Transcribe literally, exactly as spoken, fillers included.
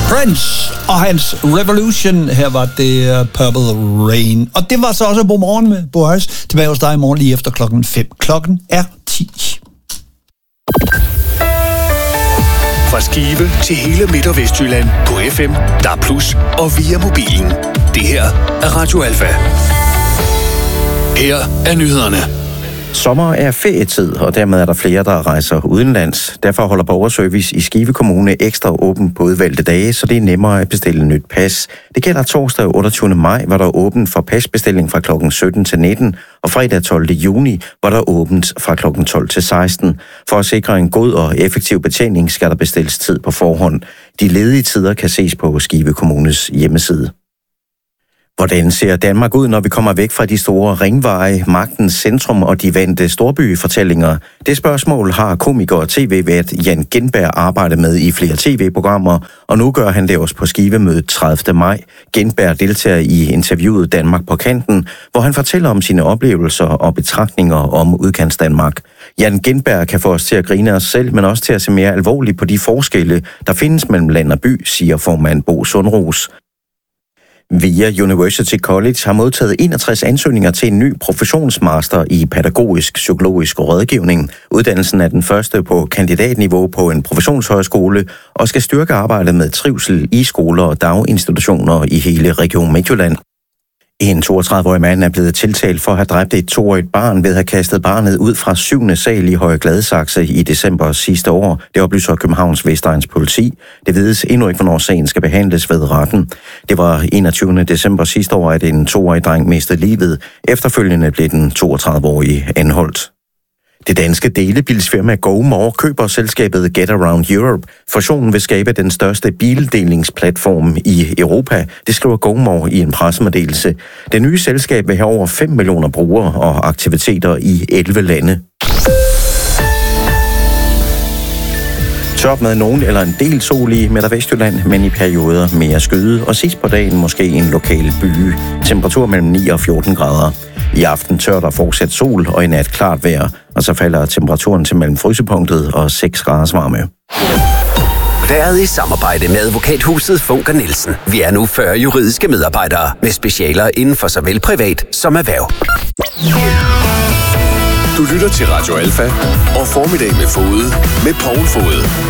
Prince og hans Revolution. Her var det uh, Purple Rain. Og det var så også Godmorgen med Boris. Tilbage hos dig i morgen lige efter klokken fem. Klokken er ti. Fra Skive til hele Midt- og Vestjylland på F M, D A B plus og via mobilen. Det her er Radio Alfa. Her er nyhederne. Sommer er ferietid, og dermed er der flere, der rejser udenlands. Derfor holder Borgerservice i Skive Kommune ekstra åben på udvalgte dage, så det er nemmere at bestille nyt pas. Det gælder torsdag otteogtyvende maj, hvor der er åbent for pasbestilling fra klokken sytten til nitten, og fredag tolvte juni, hvor der er åbent fra klokken tolv til seksten. For at sikre en god og effektiv betjening, skal der bestilles tid på forhånd. De ledige tider kan ses på Skive Kommunes hjemmeside. Hvordan ser Danmark ud, når vi kommer væk fra de store ringveje, magtens centrum og de vante storbyfortællinger? Det spørgsmål har komiker og tv-vært Jan Gintberg arbejdet med i flere tv-programmer, og nu gør han det også på Skivemødet tredivte maj. Gintberg deltager i interviewet Danmark på kanten, hvor han fortæller om sine oplevelser og betragtninger om udkants Danmark. Jan Gintberg kan få os til at grine os selv, men også til at se mere alvorligt på de forskelle, der findes mellem land og by, siger formand Bo Sundros. VIA University College har modtaget enogtres ansøgninger til en ny professionsmaster i pædagogisk psykologisk rådgivning. Uddannelsen er den første på kandidatniveau på en professionshøjskole og skal styrke arbejdet med trivsel i skoler og daginstitutioner i hele Region Midtjylland. En toogtredive-årig mand er blevet tiltalt for at have dræbt et toårigt barn ved at have kastet barnet ud fra syvende sal i Høje Gladsaxe i december sidste år. Det oplyser Københavns Vestegns politi. Det vides endnu ikke, hvornår sagen skal behandles ved retten. Det var enogtyvende december sidste år, at en toårig dreng mistede livet. Efterfølgende blev den toogtredive-årige anholdt. Det danske delebilsfirma GoMore køber selskabet Get Around Europe. Fusionen vil skabe den største bildelingsplatform i Europa, det skriver GoMore i en pressemeddelelse. Det nye selskab vil have over fem millioner brugere og aktiviteter i elleve lande. Tørt med nogen eller en del sol i Midt- og Vestjylland, men i perioder mere skyde, og sidst på dagen måske en lokal byge. Temperatur mellem ni og fjorten grader. I aften tørt og fortsat sol, og i nat klart vejr, og så falder temperaturen til mellem frysepunktet og seks graders varme. Været i samarbejde med advokathuset Funker Nielsen. Vi er nu fyrre juridiske medarbejdere med specialer inden for såvel privat som erhverv. Du lytter til Radio Alfa og Formiddag med Fode med Poul Fode.